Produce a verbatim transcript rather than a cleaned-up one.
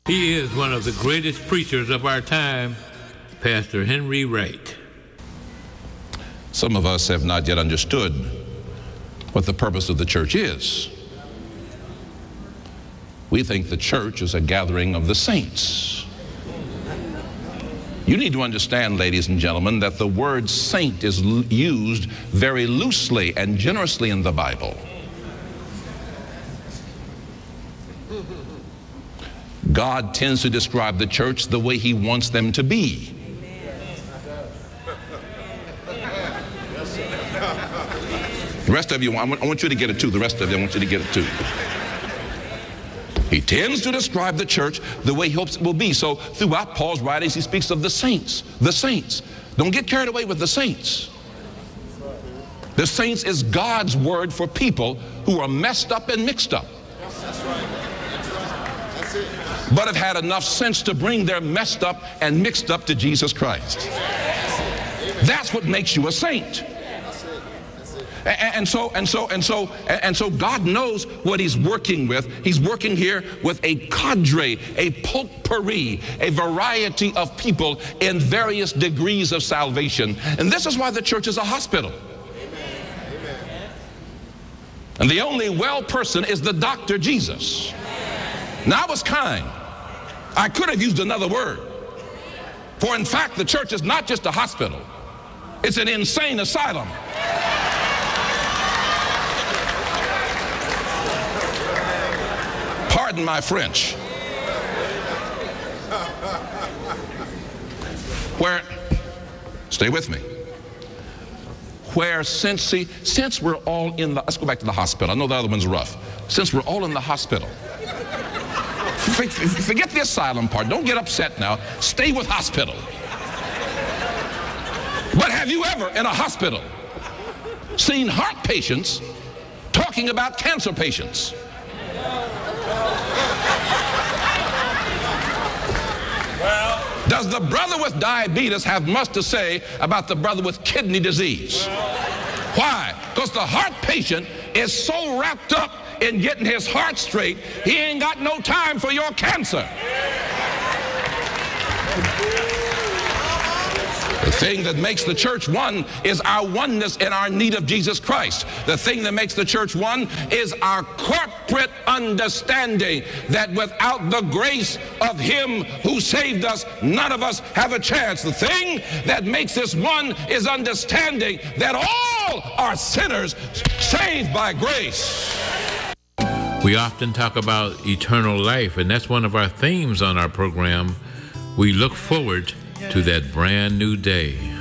He is one of the greatest preachers of our time, Pastor Henry Wright. Some of us have not yet understood what the purpose of the church is. We think the church is a gathering of the saints. You need to understand, ladies and gentlemen, that the word saint is used very loosely and generously in the Bible. God tends to describe the church the way he wants them to be. The rest of you, I want, I want you to get it too. The rest of you, I want you to get it too. He tends to describe the church the way he hopes it will be. So throughout Paul's writings, he speaks of the saints. The saints. Don't get carried away with the saints. The saints is God's word for people who are messed up and mixed up, but have had enough sense to bring their messed up and mixed up to Jesus Christ. That's what makes you a saint. And so, and so, and so, and so God knows what he's working with. He's working here with a cadre, a potpourri, a variety of people in various degrees of salvation. And this is why the church is a hospital. And the only well person is the doctor, Jesus. Now, I was kind. I could have used another word. For in fact, the church is not just a hospital. It's an insane asylum. Pardon my French. Where, stay with me. Where since, see, since we're all in the, let's go back to the hospital. I know the other one's rough. Since we're all in the hospital, forget the asylum part. Don't get upset now. Stay with hospital. But have you ever in a hospital seen heart patients talking about cancer patients? Does the brother with diabetes have much to say about the brother with kidney disease? Why? Because the heart patient is so wrapped up in getting his heart straight, he ain't got no time for your cancer. The thing that makes the church one is our oneness in our need of Jesus Christ. The thing that makes the church one is our corporate understanding that without the grace of him who saved us, none of us have a chance. The thing that makes us one is understanding that all are sinners saved by grace. We often talk about eternal life, and that's one of our themes on our program. We look forward to that brand new day.